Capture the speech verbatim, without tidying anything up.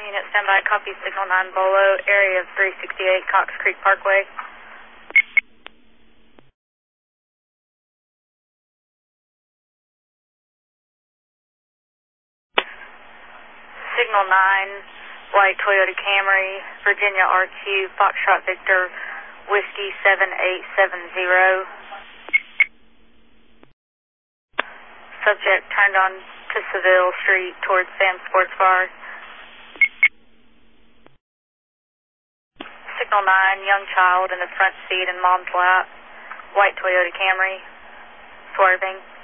unit standby, copy signal nine Bolo, area of three sixty-eight Cox Creek Parkway. Signal nine, white Toyota Camry, Virginia R Q, Foxtrot Victor, Whiskey seven eight seven zero. Subject turned on to Seville Street towards Sam Sports Bar. Signal nine, young child in the front seat in mom's lap, white Toyota Camry, swerving.